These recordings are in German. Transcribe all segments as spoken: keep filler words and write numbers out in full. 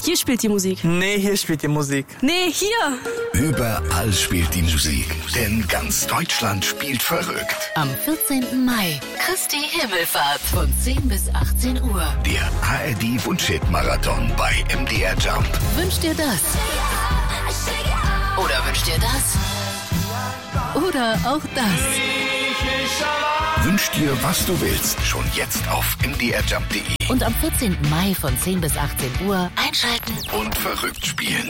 Hier spielt die Musik. Nee, hier spielt die Musik. Nee, hier. Überall spielt die Musik, denn ganz Deutschland spielt verrückt. Am vierzehnten Mai, Christi Himmelfahrt von zehn bis achtzehn Uhr. Der A R D-Wunschhit-Marathon bei M D R Jump. Wünscht dir das? Oder wünscht dir das? Oder auch das? Wünsch dir, was du willst, schon jetzt auf m d r jump punkt d e. Und am vierzehnten Mai von zehn bis achtzehn Uhr einschalten Und verrückt spielen.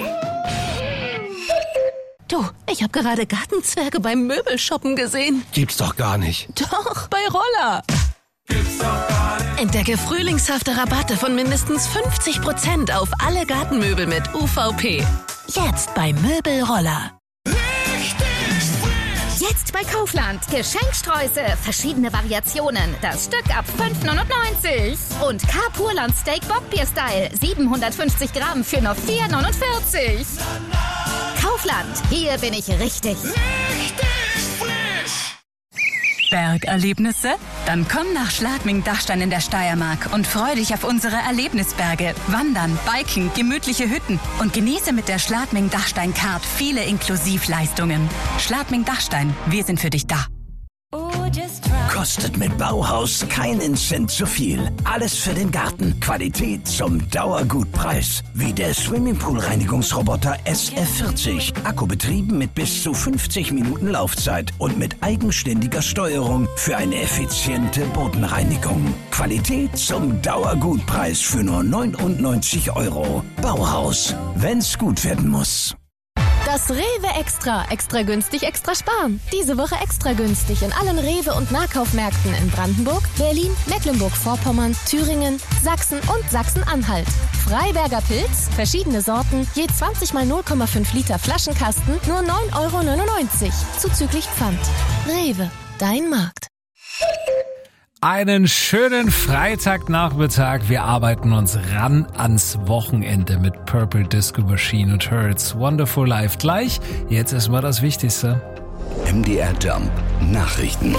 Du, ich habe gerade Gartenzwerge beim Möbelshoppen gesehen. Gibt's doch gar nicht. Doch, bei Roller. Gibt's doch gar nicht. Entdecke frühlingshafte Rabatte von mindestens fünfzig Prozent auf alle Gartenmöbel mit U V P. Jetzt bei Möbelroller. Jetzt bei Kaufland. Geschenksträuße, verschiedene Variationen. Das Stück ab fünf neunundneunzig. Und K-Purland Steak Bockbier Style. siebenhundertfünfzig Gramm für nur vier neunundvierzig. Kaufland, hier bin ich richtig. Richtig frisch. Bergerlebnisse? Dann komm nach Schladming-Dachstein in der Steiermark und freu dich auf unsere Erlebnisberge. Wandern, Biken, gemütliche Hütten und genieße mit der Schladming-Dachstein-Card viele Inklusivleistungen. Schladming-Dachstein, wir sind für dich da. Kostet mit Bauhaus keinen Cent zu viel. Alles für den Garten. Qualität zum Dauergutpreis. Wie der Swimmingpool-Reinigungsroboter S F vierzig. Akkubetrieben mit bis zu fünfzig Minuten Laufzeit und mit eigenständiger Steuerung für eine effiziente Bodenreinigung. Qualität zum Dauergutpreis für nur neunundneunzig Euro. Bauhaus. Wenn's gut werden muss. Das Rewe Extra. Extra günstig, extra sparen. Diese Woche extra günstig in allen Rewe- und Nahkaufmärkten in Brandenburg, Berlin, Mecklenburg-Vorpommern, Thüringen, Sachsen und Sachsen-Anhalt. Freiberger Pilz, verschiedene Sorten, je zwanzig mal null Komma fünf Liter Flaschenkasten, nur neun Euro neunundneunzig. Zuzüglich Pfand. Rewe, dein Markt. Einen schönen Freitagnachmittag. Wir arbeiten uns ran ans Wochenende mit Purple Disco Machine und Hurts Wonderful Life. Gleich, jetzt erstmal das Wichtigste. M D R Jump Nachrichten.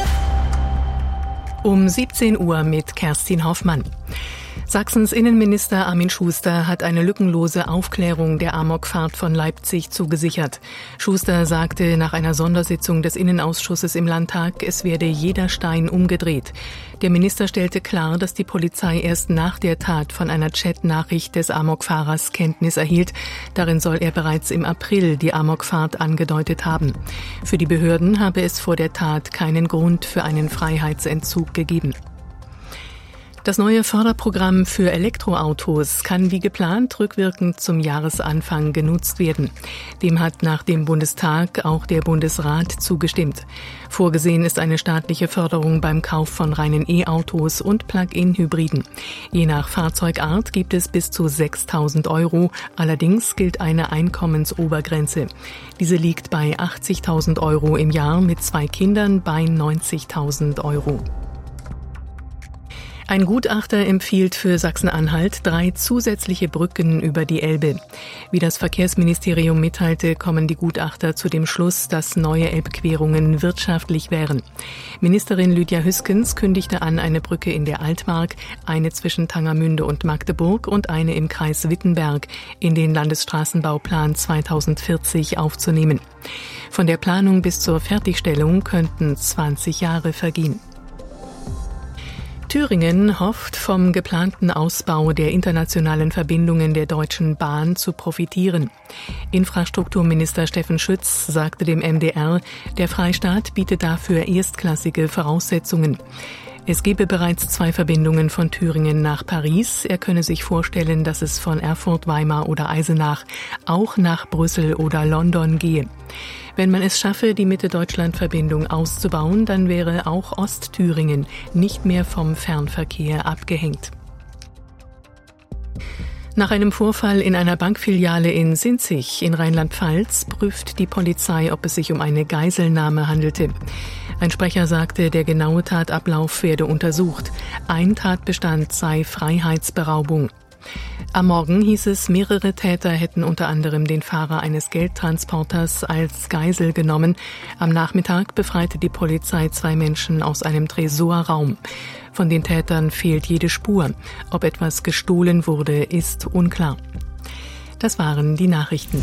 Um siebzehn Uhr mit Kerstin Hoffmann. Sachsens Innenminister Armin Schuster hat eine lückenlose Aufklärung der Amokfahrt von Leipzig zugesichert. Schuster sagte nach einer Sondersitzung des Innenausschusses im Landtag, es werde jeder Stein umgedreht. Der Minister stellte klar, dass die Polizei erst nach der Tat von einer Chatnachricht des Amokfahrers Kenntnis erhielt. Darin soll er bereits im April die Amokfahrt angedeutet haben. Für die Behörden habe es vor der Tat keinen Grund für einen Freiheitsentzug gegeben. Das neue Förderprogramm für Elektroautos kann wie geplant rückwirkend zum Jahresanfang genutzt werden. Dem hat nach dem Bundestag auch der Bundesrat zugestimmt. Vorgesehen ist eine staatliche Förderung beim Kauf von reinen E-Autos und Plug-in-Hybriden. Je nach Fahrzeugart gibt es bis zu sechstausend Euro. Allerdings gilt eine Einkommensobergrenze. Diese liegt bei achtzigtausend Euro im Jahr, mit zwei Kindern bei neunzigtausend Euro. Ein Gutachter empfiehlt für Sachsen-Anhalt drei zusätzliche Brücken über die Elbe. Wie das Verkehrsministerium mitteilte, kommen die Gutachter zu dem Schluss, dass neue Elbquerungen wirtschaftlich wären. Ministerin Lydia Hüskens kündigte an, eine Brücke in der Altmark, eine zwischen Tangermünde und Magdeburg und eine im Kreis Wittenberg in den Landesstraßenbauplan zweitausendvierzig aufzunehmen. Von der Planung bis zur Fertigstellung könnten zwanzig Jahre vergehen. Thüringen hofft, vom geplanten Ausbau der internationalen Verbindungen der Deutschen Bahn zu profitieren. Infrastrukturminister Steffen Schütz sagte dem M D R, der Freistaat biete dafür erstklassige Voraussetzungen. Es gebe bereits zwei Verbindungen von Thüringen nach Paris. Er könne sich vorstellen, dass es von Erfurt, Weimar oder Eisenach auch nach Brüssel oder London gehe. Wenn man es schaffe, die Mitte-Deutschland-Verbindung auszubauen, dann wäre auch Ostthüringen nicht mehr vom Fernverkehr abgehängt. Nach einem Vorfall in einer Bankfiliale in Sinzig in Rheinland-Pfalz prüft die Polizei, ob es sich um eine Geiselnahme handelte. Ein Sprecher sagte, der genaue Tatablauf werde untersucht. Ein Tatbestand sei Freiheitsberaubung. Am Morgen hieß es, mehrere Täter hätten unter anderem den Fahrer eines Geldtransporters als Geisel genommen. Am Nachmittag befreite die Polizei zwei Menschen aus einem Tresorraum. Von den Tätern fehlt jede Spur. Ob etwas gestohlen wurde, ist unklar. Das waren die Nachrichten.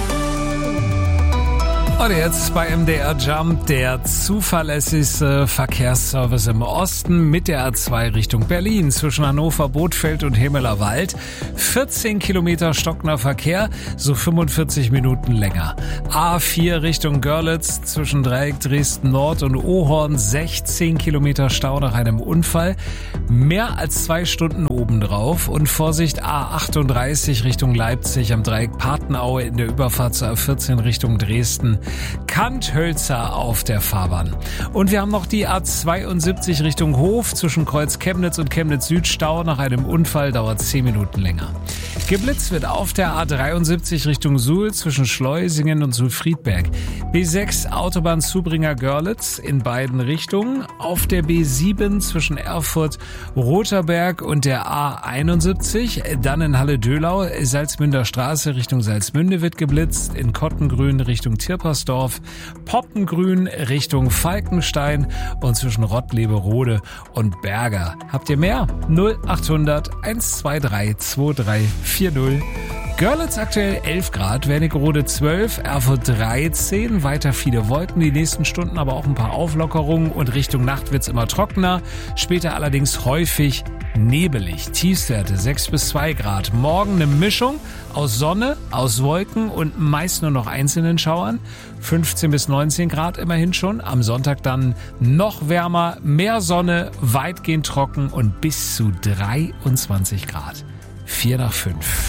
Und jetzt bei M D R Jump der zuverlässigste Verkehrsservice im Osten mit der A zwei Richtung Berlin zwischen Hannover, Bothfeld und Himmelerwald. vierzehn Kilometer stockender Verkehr, so fünfundvierzig Minuten länger. A vier Richtung Görlitz zwischen Dreieck Dresden Nord und Ohorn, sechzehn Kilometer Stau nach einem Unfall. Mehr als zwei Stunden obendrauf. Und Vorsicht, A achtunddreißig Richtung Leipzig am Dreieck Patenaue in der Überfahrt zur A vierzehn Richtung Dresden. Kanthölzer auf der Fahrbahn. Und wir haben noch die A zweiundsiebzig Richtung Hof zwischen Kreuz Chemnitz und Chemnitz Süd. Stau nach einem Unfall, dauert zehn Minuten länger. Geblitzt wird auf der A dreiundsiebzig Richtung Suhl zwischen Schleusingen und Suhl-Friedberg. B sechs Autobahn Zubringer-Görlitz in beiden Richtungen. Auf der B sieben zwischen Erfurt, Rotherberg und der A einundsiebzig. Dann in Halle-Dölau, Salzmünder Straße Richtung Salzmünde wird geblitzt. In Kottengrün Richtung Tirpersdorf. Poppengrün Richtung Falkenstein und zwischen Rottleberode und Berger. Habt ihr mehr? null achthundert hundertzweiundzwanzig drei vier null. Görlitz aktuell elf Grad, Wernigerode zwölf, Erfurt dreizehn, weiter viele Wolken, die nächsten Stunden aber auch ein paar Auflockerungen und Richtung Nacht wird's immer trockener, später allerdings häufig nebelig. Tiefstwerte sechs bis zwei Grad. Morgen eine Mischung aus Sonne, aus Wolken und meist nur noch einzelnen Schauern. fünfzehn bis neunzehn Grad immerhin schon. Am Sonntag dann noch wärmer, mehr Sonne, weitgehend trocken und bis zu dreiundzwanzig Grad. vier nach fünf.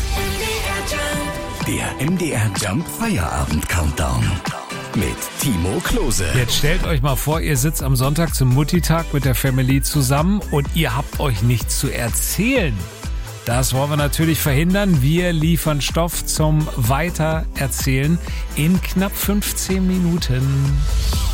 Der M D R Jump Feierabend Countdown mit Timo Klose. Jetzt stellt euch mal vor, ihr sitzt am Sonntag zum Mutti-Tag mit der Family zusammen und ihr habt euch nichts zu erzählen. Das wollen wir natürlich verhindern. Wir liefern Stoff zum Weitererzählen in knapp fünfzehn Minuten.